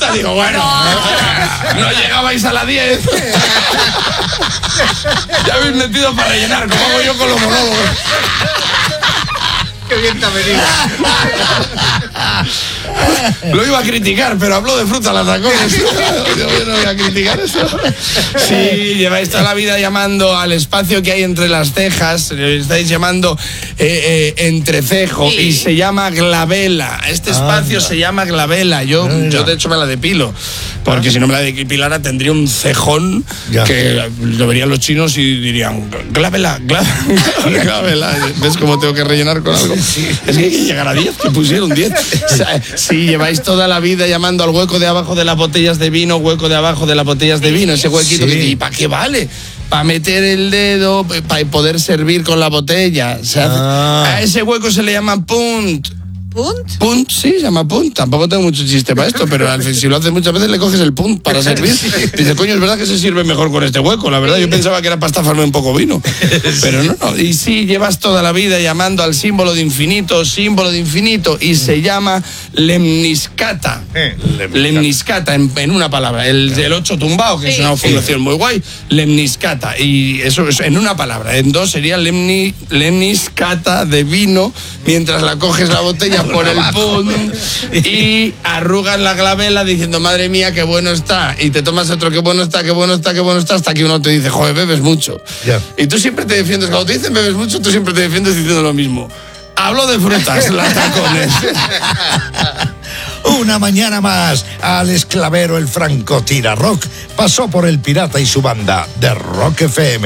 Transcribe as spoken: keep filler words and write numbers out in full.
fruta, digo, bueno, no, no llegabais a la diez. Ya habéis metido para rellenar, como hago yo con los monólogos. Qué bien te ha venido. Lo iba a criticar, pero habló de fruta las tacones. Yo no voy a criticar eso. Sí, lleváis toda la vida llamando al espacio que hay entre las cejas, le estáis llamando eh, eh, entrecejo, sí. Y se llama glabela. Este espacio ah, se llama glabela. Yo, ah, yo de hecho me la depilo, porque ah. si no me la depilara tendría un cejón ya. Que lo verían los chinos y dirían glabela, glabela, glabela. ¿Ves cómo tengo que rellenar con algo? Sí. Es que hay que llegar a diez, que pusieron diez. Si lleváis toda la vida llamando al hueco de abajo de las botellas de vino, hueco de abajo de las botellas de vino, ese huequito, sí. Que, ¿y para qué vale? Para meter el dedo, para poder servir con la botella. O sea, ah. A ese hueco se le llama punt. ¿Punt? Punt, sí, se llama punt. Tampoco tengo mucho chiste para esto, pero al fin, si lo haces muchas veces le coges el punt para servir. Dice, coño, es verdad que se sirve mejor con este hueco. La verdad, yo pensaba que era para estafarme un poco vino. Pero no, no. Y sí, llevas toda la vida llamando al símbolo de infinito, símbolo de infinito, y se llama lemniscata. Eh, lemniscata, en, en una palabra. El, el ocho tumbao, que sí. Es una fundación muy guay. Lemniscata. Y eso es en una palabra. En dos sería lemni, lemniscata de vino, mientras la coges la botella por el punt y arrugas la glabela diciendo, madre mía, qué bueno está, y te tomas otro, qué bueno está, qué bueno está, qué bueno está, hasta que uno te dice, joder, bebes mucho. Yeah. Y tú siempre te defiendes, cuando te dicen bebes mucho, tú siempre te defiendes diciendo lo mismo. Hablo de frutas, las tacones. Una mañana más, Alex Clavero, el franco tira rock, pasó por El Pirata y su banda de Rock F M.